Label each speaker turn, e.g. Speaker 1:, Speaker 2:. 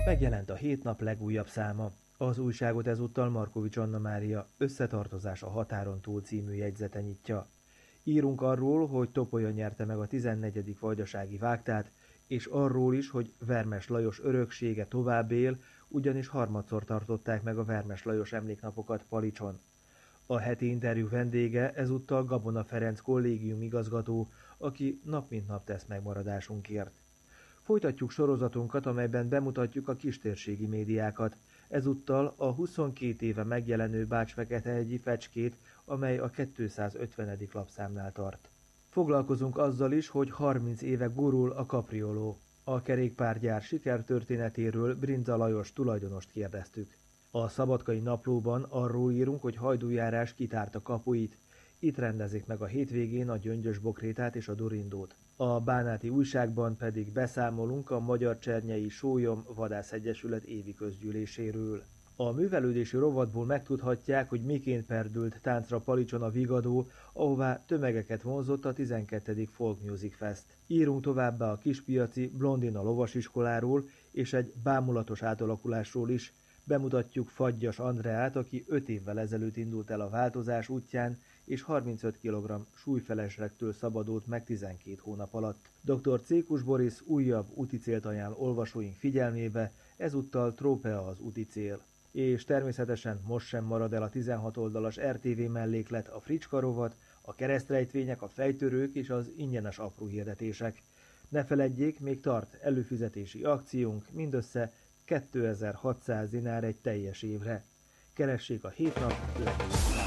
Speaker 1: Megjelent a Hét Nap legújabb száma. Az újságot ezúttal Markovics Anna Mária Összetartozás a határon túl című jegyzete nyitja. Írunk arról, hogy Topolya nyerte meg a 14. vajdasági vágtát, és arról is, hogy Vermes Lajos öröksége tovább él, ugyanis harmadszor tartották meg a Vermes Lajos emléknapokat Palicson. A heti interjú vendége ezúttal Gabona Ferenc kollégium igazgató, aki nap mint nap tesz megmaradásunkért. Folytatjuk sorozatunkat, amelyben bemutatjuk a kistérségi médiákat. Ezúttal a 22 éve megjelenő Bács-Feketehegyi Fecskét, amely a 250. lapszámnál tart. Foglalkozunk azzal is, hogy 30 éve gurul a kaprioló. A kerékpárgyár sikertörténetéről Brinza Lajos tulajdonost kérdeztük. A Szabadkai Naplóban arról írunk, hogy Hajdújárás kitárta kapuit. Itt rendezik meg a hétvégén a Gyöngyös Bokrétát és a Durindót. A Bánáti újságban pedig beszámolunk a Magyar Csernyei Sólyom Vadászegyesület évi közgyűléséről. A művelődési rovatból megtudhatják, hogy miként perdült táncra Palicson a Vigadó, ahová tömegeket vonzott a 12. Folk Music Fest. Írunk továbbá a kispiaci Blondina lovasiskoláról és egy bámulatos átalakulásról is. Bemutatjuk Fagyas Andreát, aki 5 évvel ezelőtt indult el a változás útján, és 35 kg súlyfelesregtől szabadult meg 12 hónap alatt. Dr. Cékus Boris újabb úticélt ajánl olvasóink figyelmébe, ezúttal Trópea az úticél. És természetesen most sem marad el a 16 oldalas RTV melléklet, a Fricska rovat, a keresztrejtvények, a fejtörők és az ingyenes apró hirdetések. Ne feledjék, még tart előfizetési akciónk, mindössze 2600 dinár egy teljes évre. Keressék a Hét Nap legújabb